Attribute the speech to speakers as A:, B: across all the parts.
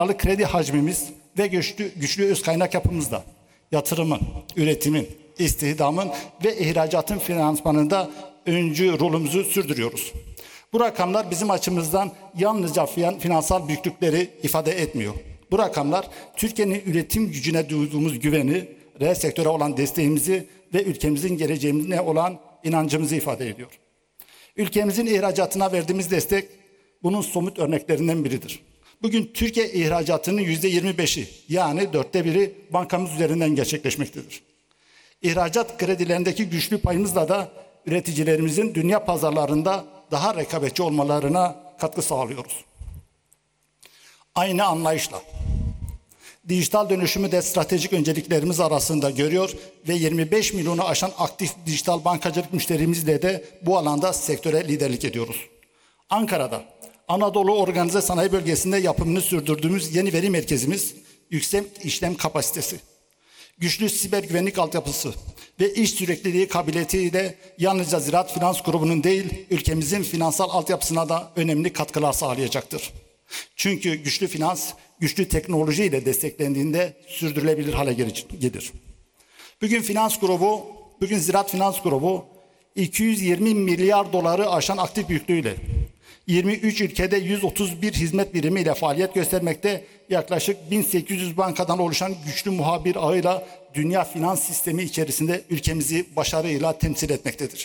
A: kredi hacmimiz ve güçlü öz kaynak yapımızda yatırımın, üretimin, istihdamın ve ihracatın finansmanında öncü rolümüzü sürdürüyoruz. Bu rakamlar bizim açımızdan yalnızca finansal büyüklükleri ifade etmiyor. Bu rakamlar Türkiye'nin üretim gücüne duyduğumuz güveni, reel sektöre olan desteğimizi ve ülkemizin geleceğine olan inancımızı ifade ediyor. Ülkemizin ihracatına verdiğimiz destek bunun somut örneklerinden biridir. Bugün Türkiye ihracatının %25'i yani 1/4'ü bankamız üzerinden gerçekleşmektedir. İhracat kredilerindeki güçlü payımızla da üreticilerimizin dünya pazarlarında daha rekabetçi olmalarına katkı sağlıyoruz. Aynı anlayışla dijital dönüşümü de stratejik önceliklerimiz arasında görüyor ve 25 milyonu aşan aktif dijital bankacılık müşterimizle de bu alanda sektöre liderlik ediyoruz. Ankara'da Anadolu Organize Sanayi Bölgesi'nde yapımını sürdürdüğümüz yeni veri merkezimiz, yüksek işlem kapasitesi, güçlü siber güvenlik altyapısı ve iş sürekliliği kabiliyetiyle yalnızca Ziraat Finans Grubu'nun değil, ülkemizin finansal altyapısına da önemli katkılar sağlayacaktır. Çünkü güçlü finans, güçlü teknoloji ile desteklendiğinde sürdürülebilir hale gelir. Bugün Ziraat Finans Grubu 220 milyar doları aşan aktif büyüklüğüyle 23 ülkede 131 hizmet birimiyle faaliyet göstermekte, yaklaşık 1800 bankadan oluşan güçlü muhabir ağıyla dünya finans sistemi içerisinde ülkemizi başarıyla temsil etmektedir.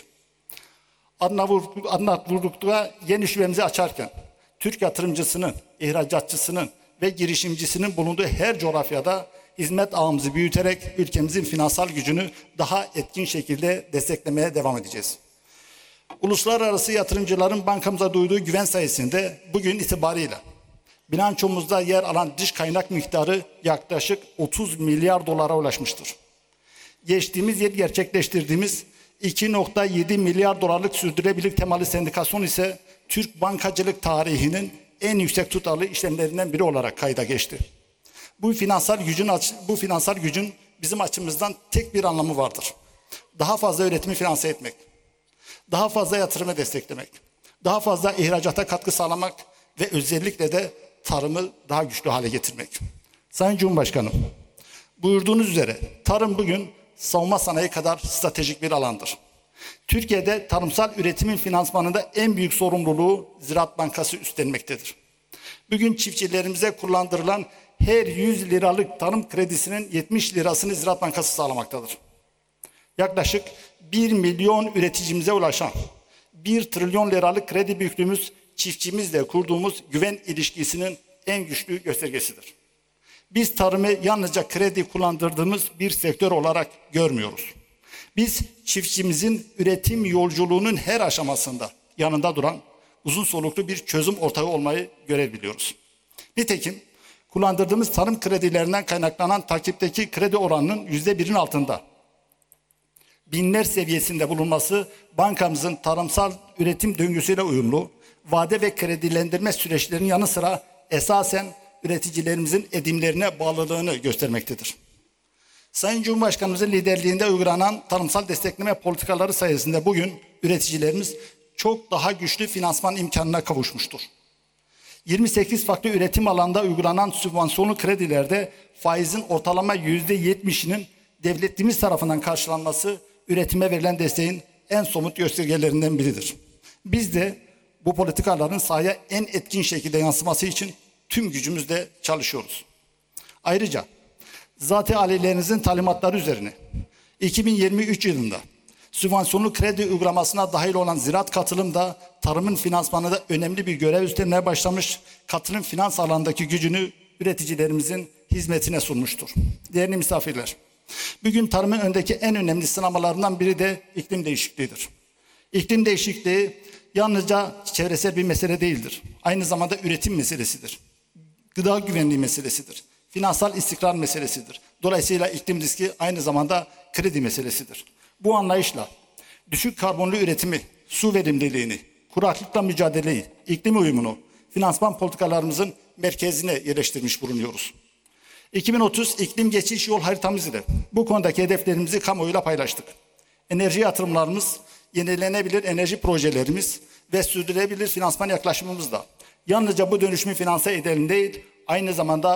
A: Arnavutluk'ta yeni şubemizi açarken Türk yatırımcısının, ihracatçısının ve girişimcisinin bulunduğu her coğrafyada hizmet ağımızı büyüterek ülkemizin finansal gücünü daha etkin şekilde desteklemeye devam edeceğiz. Uluslararası yatırımcıların bankamıza duyduğu güven sayesinde bugün itibarıyla bilançomuzda yer alan dış kaynak miktarı yaklaşık 30 milyar dolara ulaşmıştır. Geçtiğimiz yıl gerçekleştirdiğimiz 2,7 milyar dolarlık sürdürülebilirlik temalı sendikasyon ise Türk bankacılık tarihinin en yüksek tutarlı işlemlerinden biri olarak kayda geçti. Bu finansal gücün bizim açımızdan tek bir anlamı vardır. Daha fazla üretimi finanse etmek, daha fazla yatırımı desteklemek, daha fazla ihracata katkı sağlamak ve özellikle de tarımı daha güçlü hale getirmek. Sayın Cumhurbaşkanım, buyurduğunuz üzere tarım bugün savunma sanayi kadar stratejik bir alandır. Türkiye'de tarımsal üretimin finansmanında en büyük sorumluluğu Ziraat Bankası üstlenmektedir. Bugün çiftçilerimize kullandırılan her 100 liralık tarım kredisinin 70 lirasını Ziraat Bankası sağlamaktadır. Yaklaşık 1 milyon üreticimize ulaşan 1 trilyon liralık kredi büyüklüğümüz çiftçimizle kurduğumuz güven ilişkisinin en güçlü göstergesidir. Biz tarımı yalnızca kredi kullandırdığımız bir sektör olarak görmüyoruz. Biz çiftçimizin üretim yolculuğunun her aşamasında yanında duran uzun soluklu bir çözüm ortağı olmayı görev biliyoruz. Nitekim kullandırdığımız tarım kredilerinden kaynaklanan takipteki kredi oranının %1'in altında binler seviyesinde bulunması bankamızın tarımsal üretim döngüsüyle uyumlu, vade ve kredilendirme süreçlerinin yanı sıra esasen üreticilerimizin edimlerine bağlılığını göstermektedir. Sayın Cumhurbaşkanımızın liderliğinde uygulanan tarımsal destekleme politikaları sayesinde bugün üreticilerimiz çok daha güçlü finansman imkanına kavuşmuştur. 28 farklı üretim alanında uygulanan sübvansiyonlu kredilerde faizin ortalama %70'inin devletimiz tarafından karşılanması üretime verilen desteğin en somut göstergelerinden biridir. Biz de bu politikaların sahaya en etkin şekilde yansıması için tüm gücümüzle çalışıyoruz. Ayrıca zat-ı alilerinizin talimatları üzerine 2023 yılında sübvansiyonlu kredi uygulamasına dahil olan ziraat katılım da tarımın finansmanında önemli bir görev üstlenmeye başlamış, katılım finans alanındaki gücünü üreticilerimizin hizmetine sunmuştur. Değerli misafirler, bugün tarımın öndeki en önemli sınamalarından biri de iklim değişikliğidir. İklim değişikliği yalnızca çevresel bir mesele değildir. Aynı zamanda üretim meselesidir. Gıda güvenliği meselesidir. Finansal istikrar meselesidir. Dolayısıyla iklim riski aynı zamanda kredi meselesidir. Bu anlayışla düşük karbonlu üretimi, su verimliliğini, kuraklıkla mücadeleyi, iklim uyumunu finansman politikalarımızın merkezine yerleştirmiş bulunuyoruz. 2030 iklim geçiş yol haritamız ile bu konudaki hedeflerimizi kamuoyuyla paylaştık. Enerji yatırımlarımız, yenilenebilir enerji projelerimiz ve sürdürülebilir finansman yaklaşımımızla yalnızca bu dönüşümü finanse edelim değil, aynı zamanda